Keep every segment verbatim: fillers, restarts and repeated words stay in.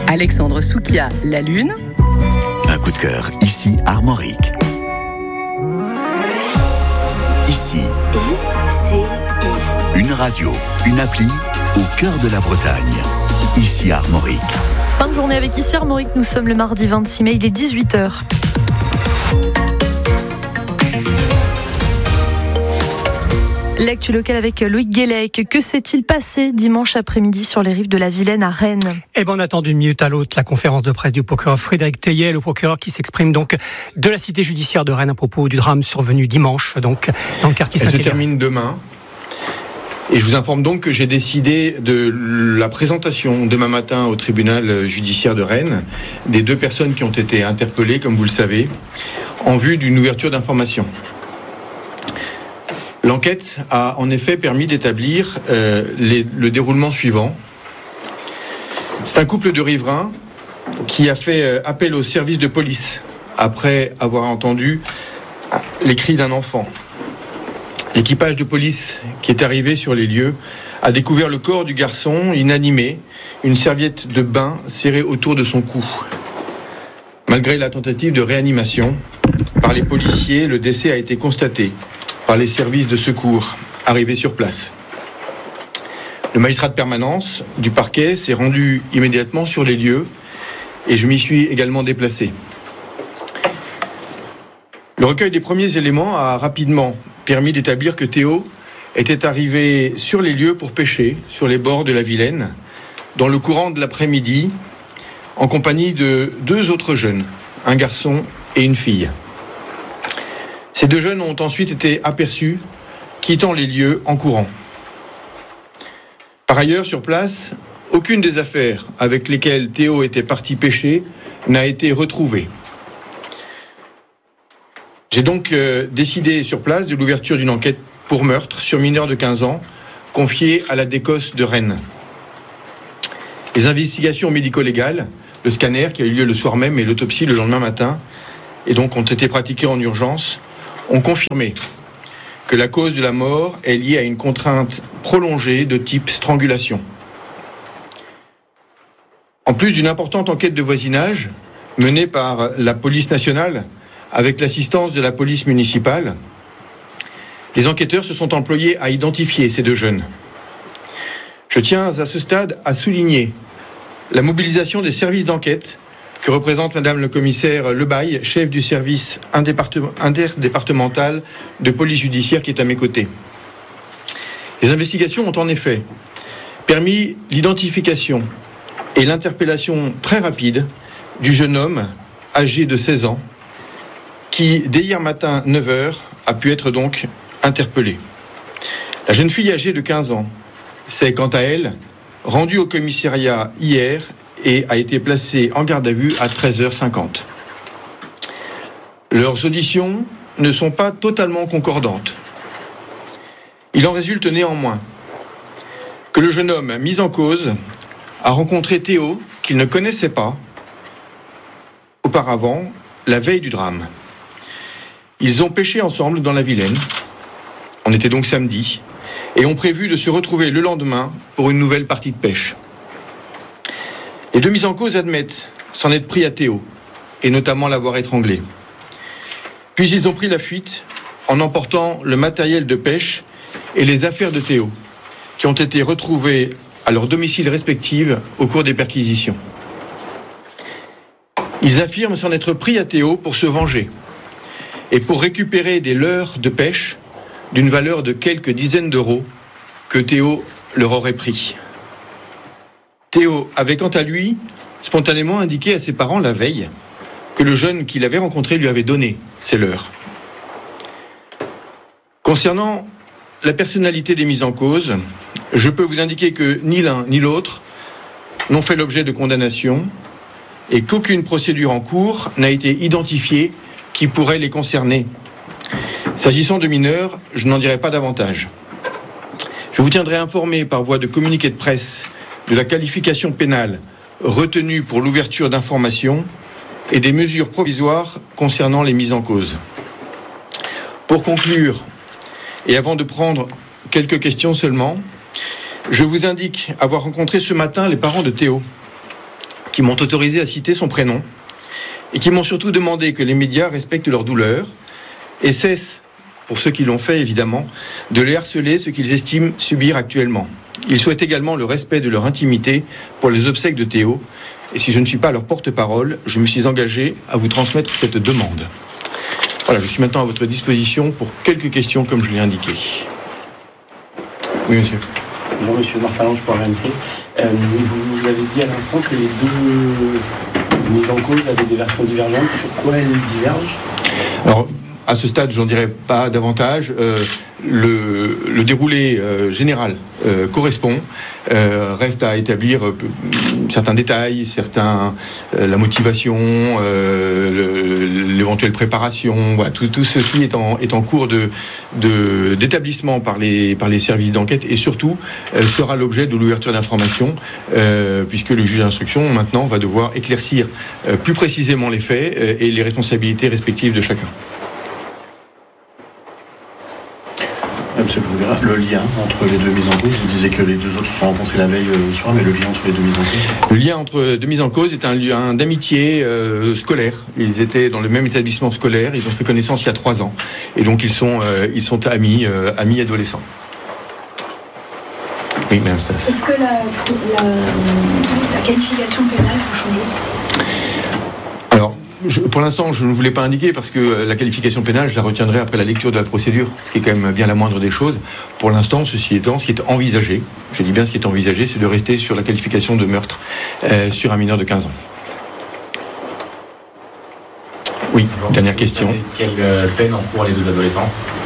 Alexandre Soukia, La Lune. Un coup de cœur, ici Armorique. Ici, I C I. Une radio, une appli au cœur de la Bretagne. Ici Armorique. Fin de journée avec Ici Armorique, nous sommes le mardi vingt-six mai, il est dix-huit heures. L'actu locale avec Loïc Guélec. Que s'est-il passé dimanche après-midi sur les rives de la Vilaine à Rennes ? Eh ben, on attend d'une minute à l'autre la conférence de presse du procureur Frédéric Teillet, le procureur qui s'exprime donc de la cité judiciaire de Rennes à propos du drame survenu dimanche, donc dans le quartier Saint-Hilaire. Elle se termine demain. Et je vous informe donc que j'ai décidé de la présentation demain matin au tribunal judiciaire de Rennes des deux personnes qui ont été interpellées, comme vous le savez, en vue d'une ouverture d'information. L'enquête a en effet permis d'établir euh, les, le déroulement suivant. C'est un couple de riverains qui a fait euh, appel au service de police après avoir entendu les cris d'un enfant. L'équipage de police qui est arrivé sur les lieux a découvert le corps du garçon inanimé, une serviette de bain serrée autour de son cou. Malgré la tentative de réanimation par les policiers, le décès a été constaté par les services de secours arrivés sur place. Le magistrat de permanence du parquet s'est rendu immédiatement sur les lieux et je m'y suis également déplacé. Le recueil des premiers éléments a rapidement permis d'établir que Théo était arrivé sur les lieux pour pêcher sur les bords de la Vilaine dans le courant de l'après-midi en compagnie de deux autres jeunes, un garçon et une fille. Ces deux jeunes ont ensuite été aperçus quittant les lieux en courant. Par ailleurs, sur place, aucune des affaires avec lesquelles Théo était parti pêcher n'a été retrouvée. J'ai donc euh, décidé sur place de l'ouverture d'une enquête pour meurtre sur mineur de quinze ans, confiée à la DECOS de Rennes. Les investigations médico-légales, le scanner qui a eu lieu le soir même et l'autopsie le lendemain matin, et donc ont été pratiquées en urgence, ont confirmé que la cause de la mort est liée à une contrainte prolongée de type strangulation. En plus d'une importante enquête de voisinage menée par la police nationale avec l'assistance de la police municipale, les enquêteurs se sont employés à identifier ces deux jeunes. Je tiens à ce stade à souligner la mobilisation des services d'enquête que représente Madame le commissaire Lebaille, chef du service interdépartemental de police judiciaire qui est à mes côtés. Les investigations ont en effet permis l'identification et l'interpellation très rapide du jeune homme âgé de seize ans qui, dès hier matin neuf heures, a pu être donc interpellé. La jeune fille âgée de quinze ans s'est, quant à elle, rendue au commissariat hier et a été placée en garde à vue à treize heures cinquante. Leurs auditions ne sont pas totalement concordantes. Il en résulte néanmoins que le jeune homme mis en cause a rencontré Théo, qu'il ne connaissait pas auparavant, la veille du drame. Ils ont pêché ensemble dans la Vilaine, on était donc samedi, et ont prévu de se retrouver le lendemain pour une nouvelle partie de pêche. Les deux mis en cause admettent s'en être pris à Théo, et notamment l'avoir étranglé. Puis ils ont pris la fuite en emportant le matériel de pêche et les affaires de Théo, qui ont été retrouvées à leur domicile respectif au cours des perquisitions. Ils affirment s'en être pris à Théo pour se venger et pour récupérer des leurres de pêche d'une valeur de quelques dizaines d'euros que Théo leur aurait pris. Théo avait quant à lui spontanément indiqué à ses parents la veille que le jeune qu'il avait rencontré lui avait donné ces leurres. Concernant la personnalité des mis en cause, je peux vous indiquer que ni l'un ni l'autre n'ont fait l'objet de condamnation et qu'aucune procédure en cours n'a été identifiée qui pourrait les concerner. S'agissant de mineurs, je n'en dirai pas davantage. Je vous tiendrai informé par voie de communiqué de presse de la qualification pénale retenue pour l'ouverture d'informations et des mesures provisoires concernant les mises en cause. Pour conclure, et avant de prendre quelques questions seulement, je vous indique avoir rencontré ce matin les parents de Théo qui m'ont autorisé à citer son prénom et qui m'ont surtout demandé que les médias respectent leur douleur et cessent, pour ceux qui l'ont fait évidemment, de les harceler, ce qu'ils estiment subir actuellement. Ils souhaitent également le respect de leur intimité pour les obsèques de Théo. Et si je ne suis pas leur porte-parole, je me suis engagé à vous transmettre cette demande. Voilà, je suis maintenant à votre disposition pour quelques questions comme je l'ai indiqué. Oui, monsieur. Bonjour, monsieur Marc Phalange pour R M C. Euh, vous, vous avez dit à l'instant que les deux mises en cause avaient des versions divergentes. Sur quoi elles divergent ? Alors, à ce stade, j'en dirais pas davantage. Euh, le, le déroulé euh, général euh, correspond. Euh, reste à établir euh, certains détails, certains, euh, la motivation, euh, le, l'éventuelle préparation. Voilà, tout, tout ceci est en, est en cours de, de, d'établissement par les, par les services d'enquête et surtout euh, sera l'objet de l'ouverture d'informations euh, puisque le juge d'instruction maintenant va devoir éclaircir euh, plus précisément les faits euh, et les responsabilités respectives de chacun. Monsieur le procureur, le lien entre les deux mises en cause, vous disiez que les deux autres se sont rencontrés la veille le soir, mais le lien entre les deux mises en cause ? Le lien entre deux mises en cause est un lien d'amitié euh, scolaire. Ils étaient dans le même établissement scolaire, ils ont fait connaissance il y a trois ans. Et donc ils sont, euh, ils sont amis, euh, amis adolescents. Oui, madame Stas. Est-ce que la, la, la qualification pénale peut changer ? Alors, Je, pour l'instant, je ne voulais pas indiquer parce que la qualification pénale, je la retiendrai après la lecture de la procédure, ce qui est quand même bien la moindre des choses. Pour l'instant, ceci étant, ce qui est envisagé, je dis bien ce qui est envisagé, c'est de rester sur la qualification de meurtre euh, sur un mineur de quinze ans. Oui, dernière question. Quelle peine encourent les deux adolescents ?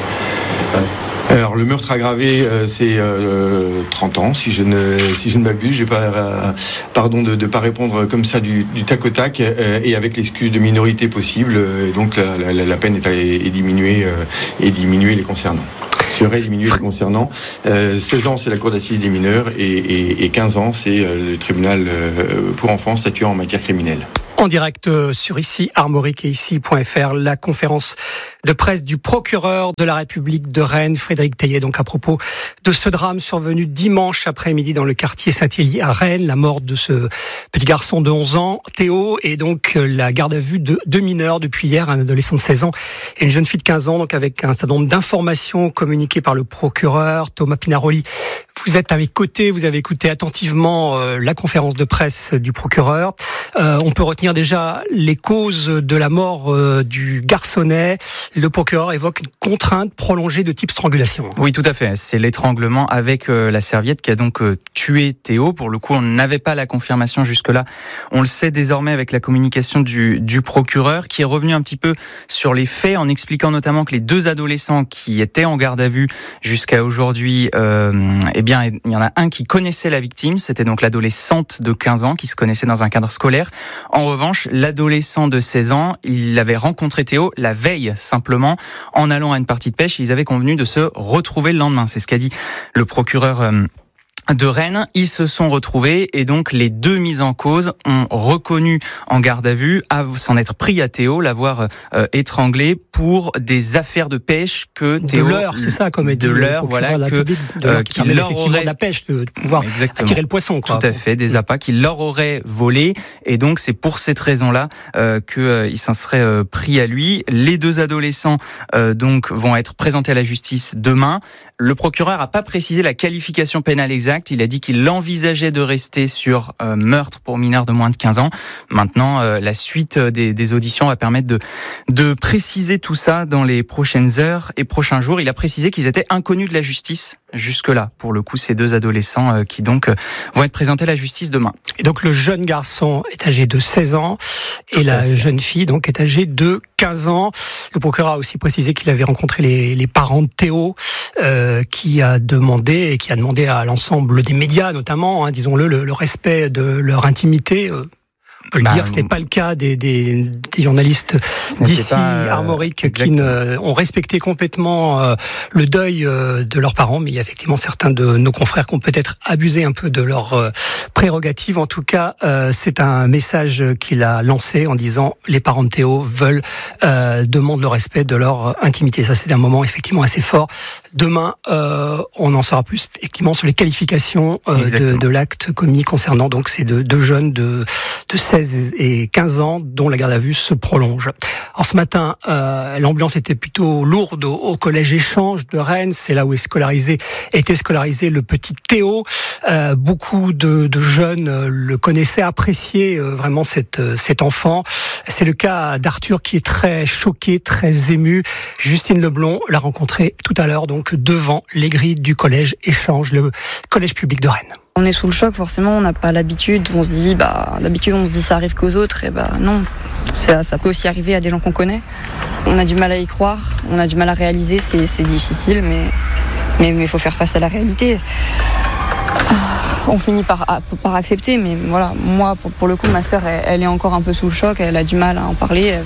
Alors le meurtre aggravé, euh, c'est euh, trente ans, si je ne si je ne m'abuse. J'ai pas euh, pardon de ne pas répondre comme ça du, du tac au tac euh, et avec l'excuse de minorité possible. Euh, donc la, la, la peine est, est, est diminuée euh, et diminuée les concernant. Serait diminuée les concernant. Euh, seize ans, c'est la cour d'assises des mineurs et, et, et quinze ans, c'est euh, le tribunal euh, pour enfants statuant en matière criminelle. En direct sur ici Armorique et ici point F R, la conférence de presse du procureur de la République de Rennes, Frédéric Teillet, donc à propos de ce drame survenu dimanche après-midi dans le quartier Saint-Hélie à Rennes, la mort de ce petit garçon de onze ans, Théo, et donc la garde à vue de deux mineurs depuis hier, un adolescent de seize ans et une jeune fille de quinze ans, donc avec un certain nombre d'informations communiquées par le procureur. Thomas Pinaroli, vous êtes à mes côtés, vous avez écouté attentivement euh, la conférence de presse du procureur. Euh, on peut retenir déjà les causes de la mort euh, du garçonnet. Le procureur évoque une contrainte prolongée de type strangulation. Oui, tout à fait. C'est l'étranglement avec euh, la serviette qui a donc euh, tué Théo. Pour le coup, on n'avait pas la confirmation jusque-là. On le sait désormais avec la communication du, du procureur qui est revenu un petit peu sur les faits en expliquant notamment que les deux adolescents qui étaient en garde à vue jusqu'à aujourd'hui, euh, eh bien, il y en a un qui connaissait la victime. C'était donc l'adolescente de quinze ans qui se connaissait dans un cadre scolaire. En revanche, l'adolescent de seize ans, il avait rencontré Théo la veille simplement en allant à une partie de pêche. Ils avaient convenu de se retrouver le lendemain. C'est ce qu'a dit le procureur euh, de Rennes. Ils se sont retrouvés et donc les deux mises en cause ont reconnu en garde à vue à s'en être pris à Théo, l'avoir euh, étranglé pour des affaires de pêche que Théo... De l'heure, c'est ça, comme est dit de le l'heure, voilà, que, de l'heure qui, qui permet effectivement aurait... de la pêche, de, de pouvoir Exactement. attirer le poisson. Quoi. Tout à fait, des appâts qu'il leur aurait volé et donc c'est pour cette raison-là euh, qu'il euh, s'en serait euh, pris à lui. Les deux adolescents euh, donc vont être présentés à la justice demain. Le procureur n'a pas précisé la qualification pénale exacte. Il a dit qu'il envisageait de rester sur euh, meurtre pour mineurs de moins de quinze ans. Maintenant, euh, la suite des, des auditions va permettre de, de préciser tout ça dans les prochaines heures et prochains jours. Il a précisé qu'ils étaient inconnus de la justice jusque-là. Pour le coup, ces deux adolescents euh, qui donc euh, vont être présentés à la justice demain. Et donc le jeune garçon est âgé de seize ans et la jeune fille donc est âgée de quinze ans. Le procureur a aussi précisé qu'il avait rencontré les, les parents de Théo euh, qui a demandé et qui a demandé à l'ensemble des médias notamment, hein, disons-le, le, le respect de leur intimité. Euh, On peut le bah, dire, ce n'est pas le cas des, des, des journalistes d'ici, pas, Armorique, euh, qui ne, ont respecté complètement euh, le deuil euh, de leurs parents, mais il y a effectivement certains de nos confrères qui ont peut-être abusé un peu de leurs euh, prérogatives. En tout cas, euh, c'est un message qu'il a lancé en disant « Les parents de Théo veulent, euh, demandent le respect de leur intimité ». Ça, c'est un moment effectivement assez fort Demain, euh, on en saura plus effectivement sur les qualifications euh, de, de l'acte commis concernant donc ces deux, deux jeunes de, de seize et quinze ans dont la garde à vue se prolonge. Alors ce matin, euh, l'ambiance était plutôt lourde au, au collège Échange de Rennes. C'est là où est scolarisé, était scolarisé le petit Théo. Euh, beaucoup de, de jeunes euh, le connaissaient, appréciaient euh, vraiment cette, euh, cet enfant. C'est le cas d'Arthur qui est très choqué, très ému. Justine Leblond l'a rencontré tout à l'heure donc devant les grilles du collège Échange, le collège public de Rennes. On est sous le choc, forcément, on n'a pas l'habitude, on se dit, bah, d'habitude on se dit ça arrive qu'aux autres, et bah non, ça, ça peut aussi arriver à des gens qu'on connaît. On a du mal à y croire, on a du mal à réaliser, c'est, c'est difficile, mais mais mais faut faire face à la réalité. On finit par, par accepter, mais voilà, moi, pour, pour le coup, ma sœur, elle, elle est encore un peu sous le choc, elle a du mal à en parler. Elle,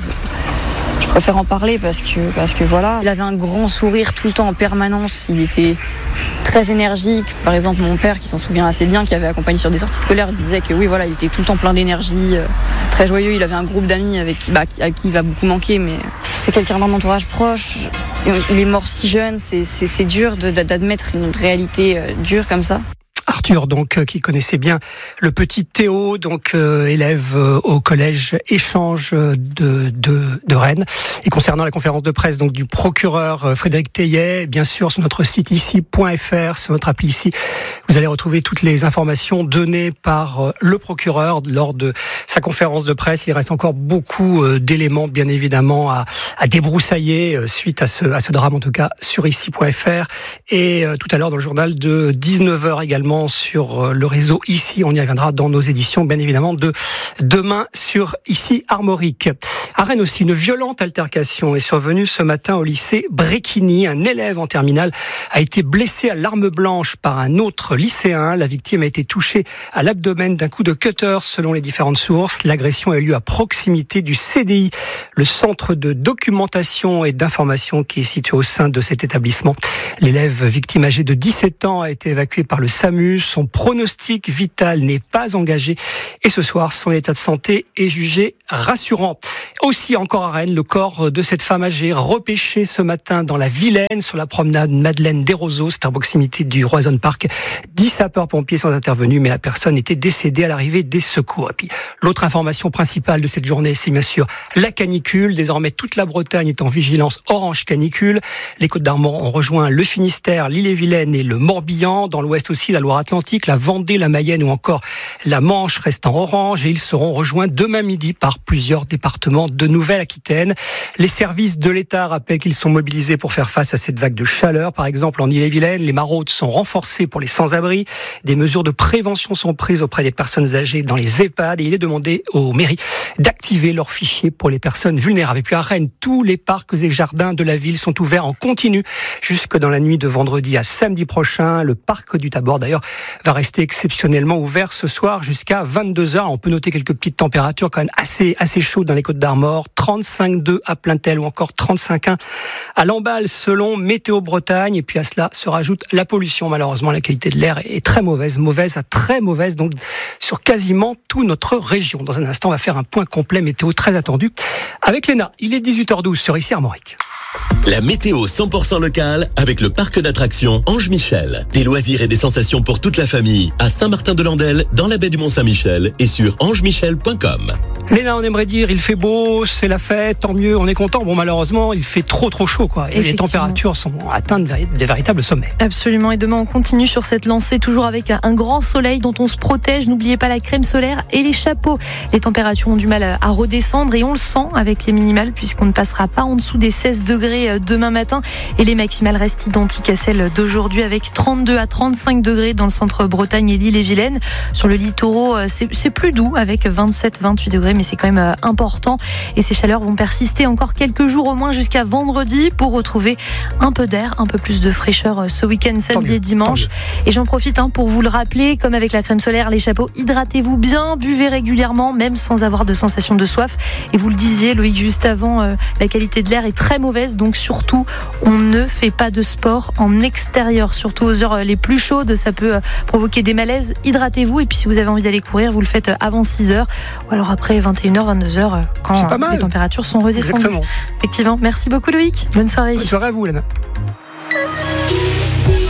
je préfère en parler parce que, parce que voilà, il avait un grand sourire tout le temps en permanence, il était très énergique. Par exemple, mon père, qui s'en souvient assez bien, qui avait accompagné sur des sorties scolaires, disait que oui, voilà, il était tout le temps plein d'énergie, euh, très joyeux. Il avait un groupe d'amis avec qui, bah, à qui il va beaucoup manquer, mais c'est quelqu'un d'un entourage proche. Il est mort si jeune, c'est, c'est, c'est dur de, d'admettre une réalité euh, dure comme ça. Arthur, donc, euh, qui connaissait bien le petit Théo, donc euh, élève euh, au collège Échange de, de, de Rennes. Et concernant la conférence de presse donc du procureur euh, Frédéric Teillet, bien sûr, sur notre site ici point f r, sur notre appli ici, vous allez retrouver toutes les informations données par euh, le procureur lors de sa conférence de presse. Il reste encore beaucoup euh, d'éléments, bien évidemment, à, à débroussailler euh, suite à ce, à ce drame, en tout cas, sur ici point f r. Et euh, tout à l'heure, dans le journal de dix-neuf heures également, sur le réseau Ici. On y reviendra dans nos éditions, bien évidemment, de demain sur Ici Armorique. À Rennes aussi, une violente altercation est survenue ce matin au lycée Bréquigny. Un élève en terminale a été blessé à l'arme blanche par un autre lycéen. La victime a été touchée à l'abdomen d'un coup de cutter, selon les différentes sources. L'agression a eu lieu à proximité du C D I, le centre de documentation et d'information qui est situé au sein de cet établissement. L'élève victime âgé de dix-sept ans a été évacué par le SAMU. Son pronostic vital n'est pas engagé et ce soir, son état de santé est jugé rassurant. Aussi, encore à Rennes, le corps de cette femme âgée repêché ce matin dans la Vilaine, sur la promenade Madeleine des Roseaux, c'est à proximité du Roison Park. Dix sapeurs-pompiers sont intervenus, mais la personne était décédée à l'arrivée des secours. Et puis, l'autre information principale de cette journée, c'est bien sûr la canicule. Désormais, toute la Bretagne est en vigilance orange canicule. Les Côtes-d'Armor ont rejoint le Finistère, l'Ille-et-Vilaine et le Morbihan. Dans l'ouest aussi, la Loire-Atlantique, la Vendée, la Mayenne ou encore la Manche restent en orange et ils seront rejoints demain midi par plusieurs départements de Nouvelle-Aquitaine. Les services de l'État rappellent qu'ils sont mobilisés pour faire face à cette vague de chaleur. Par exemple, en Ille-et-Vilaine, les maraudes sont renforcées pour les sans-abri. Des mesures de prévention sont prises auprès des personnes âgées dans les EHPAD et il est demandé aux mairies d'activer leurs fichiers pour les personnes vulnérables. Et puis à Rennes, tous les parcs et jardins de la ville sont ouverts en continu jusque dans la nuit de vendredi à samedi prochain. Le parc du Tabor, d'ailleurs, va rester exceptionnellement ouvert ce soir jusqu'à vingt-deux heures. On peut noter quelques petites températures quand même assez, assez chaudes dans les Côtes-d'Armor. trente-cinq virgule deux à Plaintel ou encore trente-cinq virgule un à Lamballe selon Météo Bretagne. Et puis à cela se rajoute la pollution. Malheureusement, la qualité de l'air est très mauvaise, mauvaise à très mauvaise, donc sur quasiment toute notre région. Dans un instant, on va faire un point complet météo très attendu avec Léna. Il est dix-huit heures douze sur Ici Armorique. La météo cent pour cent locale avec le parc d'attractions Ange Michel. Des loisirs et des sensations pour toute la famille à Saint-Martin-de-Landelle, dans la baie du Mont-Saint-Michel et sur ange michel point com. Léna, on aimerait dire, il fait beau, c'est la fête, tant mieux, on est content. Bon, malheureusement, il fait trop trop chaud, quoi. Et les températures sont atteintes des véritables sommets. Absolument. Et demain, on continue sur cette lancée, toujours avec un grand soleil dont on se protège. N'oubliez pas la crème solaire et les chapeaux. Les températures ont du mal à redescendre et on le sent avec les minimales puisqu'on ne passera pas en dessous des seize degrés demain matin. Et les maximales restent identiques à celles d'aujourd'hui avec trente-deux à trente-cinq degrés dans le centre Bretagne et l'Ille-et-Vilaine. Sur le littoral, c'est, c'est plus doux avec vingt-sept à vingt-huit degrés, mais c'est quand même important. Et ces chaleurs vont persister encore quelques jours au moins jusqu'à vendredi pour retrouver un peu d'air, un peu plus de fraîcheur ce week-end, samedi et dimanche. Et j'en profite hein, pour vous le rappeler, comme avec la crème solaire, les chapeaux, hydratez-vous bien, buvez régulièrement, même sans avoir de sensation de soif. Et vous le disiez, Loïc, juste avant, euh, la qualité de l'air est très mauvaise, donc surtout, on ne fait pas de sport en extérieur, surtout aux heures les plus chaudes, ça peut provoquer des malaises. Hydratez-vous et puis si vous avez envie d'aller courir, vous le faites avant six heures ou alors après vingt et une heures, vingt-deux heures quand les températures sont redescendues. Exactement. Effectivement. Merci beaucoup Loïc. Bonne soirée. Bonne soirée à vous, Léna.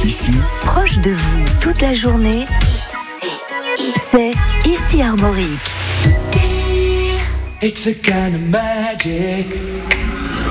Ici, proche de vous toute la journée, c'est Ici Armorique. It's a kind of magic.